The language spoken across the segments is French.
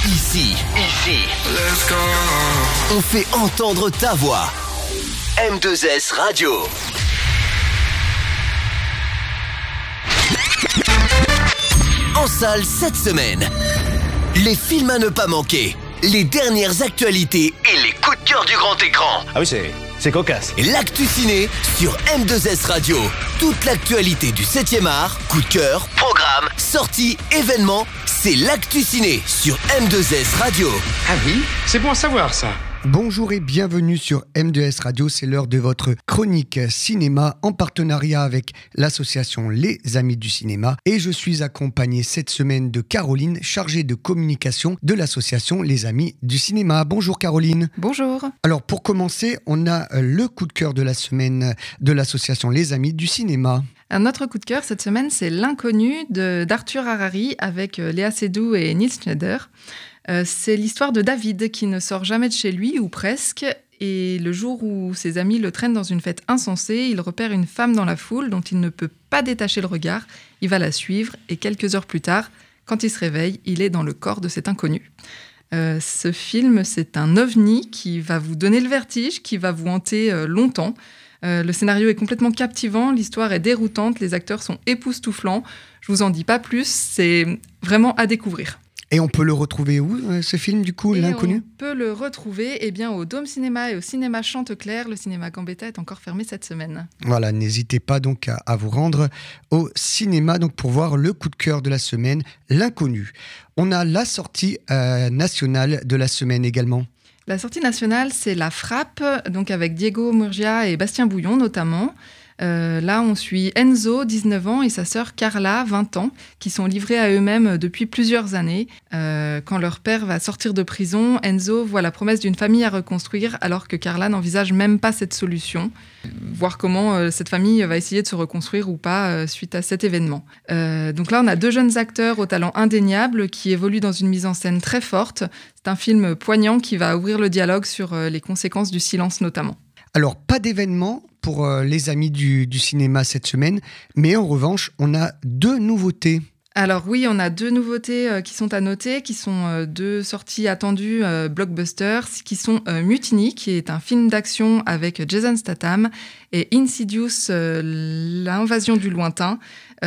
Ici, Let's go. on fait entendre ta voix. M2S Radio. En salle cette semaine, les films à ne pas manquer, les dernières actualités et les coups de cœur du grand écran. Ah oui, c'est cocasse. L'actu ciné sur M2S Radio. Toute l'actualité du 7e art, coup de cœur, programme, sorties, événements, c'est l'actu ciné sur M2S Radio. Ah oui, c'est bon à savoir ça. Bonjour et bienvenue sur M2S Radio, c'est l'heure de votre chronique cinéma en partenariat avec l'association Les Amis du Cinéma et je suis accompagné cette semaine de Caroline, chargée de communication de l'association Les Amis du Cinéma. Bonjour Caroline. Bonjour. Alors pour commencer, on a le coup de cœur de la semaine de l'association Les Amis du Cinéma. Notre coup de cœur cette semaine, c'est L'Inconnu d'Arthur Harari avec Léa Seydoux et Nils Schneider. C'est l'histoire de David qui ne sort jamais de chez lui, ou presque, et le jour où ses amis le traînent dans une fête insensée, il repère une femme dans la foule dont il ne peut pas détacher le regard. Il va la suivre et quelques heures plus tard, quand il se réveille, il est dans le corps de cet inconnu. Ce film, c'est un ovni qui va vous donner le vertige, qui va vous hanter longtemps. Le scénario est complètement captivant, l'histoire est déroutante, les acteurs sont époustouflants. Je vous en dis pas plus, c'est vraiment à découvrir. Et on peut le retrouver où, ce film, du coup, L'Inconnu ? On peut le retrouver au Dôme Cinéma et au cinéma Chanteclair. Le cinéma Gambetta est encore fermé cette semaine. Voilà, n'hésitez pas donc à vous rendre au cinéma donc pour voir le coup de cœur de la semaine, L'Inconnu. On a la sortie nationale de la semaine également. La sortie nationale, c'est La Frappe, donc avec Diego Murgia et Bastien Bouillon notamment. Là, on suit Enzo, 19 ans, et sa sœur Carla, 20 ans, qui sont livrés à eux-mêmes depuis plusieurs années. Quand leur père va sortir de prison, Enzo voit la promesse d'une famille à reconstruire, alors que Carla n'envisage même pas cette solution. Voir comment cette famille va essayer de se reconstruire ou pas suite à cet événement. Donc là, on a deux jeunes acteurs au talent indéniable qui évoluent dans une mise en scène très forte. C'est un film poignant qui va ouvrir le dialogue sur les conséquences du silence notamment. Alors, pas d'événement pour les amis du cinéma cette semaine, mais en revanche, on a deux nouveautés. Alors oui, on a deux nouveautés qui sont à noter, qui sont deux sorties attendues blockbusters, qui sont Mutiny, qui est un film d'action avec Jason Statham, et Insidious, l'invasion du lointain,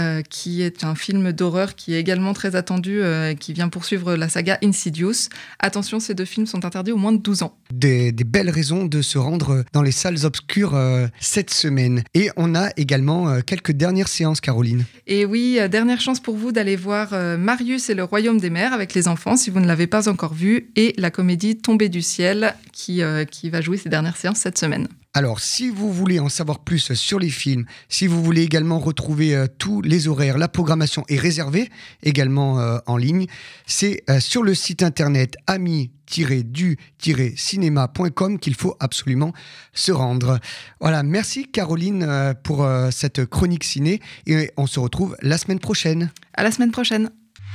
qui est un film d'horreur qui est également très attendu, qui vient poursuivre la saga Insidious. Attention, ces deux films sont interdits aux moins de 12 ans. Des belles raisons de se rendre dans les salles obscures cette semaine. Et on a également quelques dernières séances, Caroline. Et oui, dernière chance pour vous d'aller voir Marius et le Royaume des Mers avec les enfants, si vous ne l'avez pas encore vu, et la comédie Tombée du ciel, qui va jouer ses dernières séances cette semaine. Alors, si vous voulez en savoir plus sur les films, si vous voulez également retrouver tous les horaires, la programmation est réservée également en ligne, c'est sur le site internet ami-du-cinéma.com qu'il faut absolument se rendre. Voilà, merci Caroline pour cette chronique ciné et on se retrouve la semaine prochaine. À la semaine prochaine.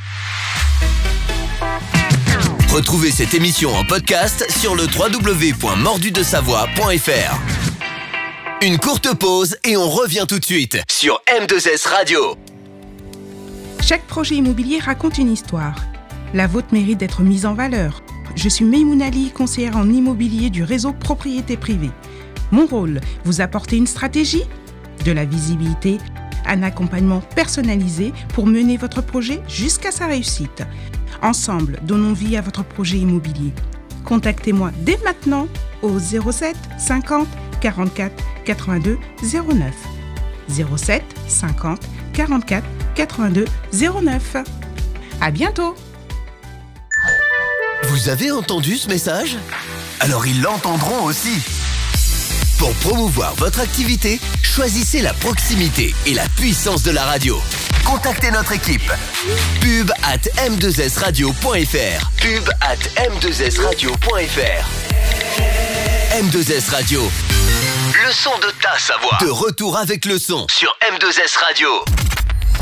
Retrouvez cette émission en podcast sur le www.mordudesavoie.fr. Une courte pause et on revient tout de suite sur M2S Radio. Chaque projet immobilier raconte une histoire. La vôtre mérite d'être mise en valeur. Je suis Maymouna Ali, conseillère en immobilier du réseau Propriété Privée. Mon rôle, vous apporter une stratégie, de la visibilité, un accompagnement personnalisé pour mener votre projet jusqu'à sa réussite. Ensemble, donnons vie à votre projet immobilier. Contactez-moi dès maintenant au 07 50 44 82 09. 07 50 44 82 09. À bientôt. Vous avez entendu ce message ? Alors ils l'entendront aussi. Pour promouvoir votre activité, choisissez la proximité et la puissance de la radio. Contactez notre équipe. pub@m2sradio.fr. pub@m2sradio.fr. M2S Radio. Le son de ta Savoie. De retour avec le son sur M2S Radio.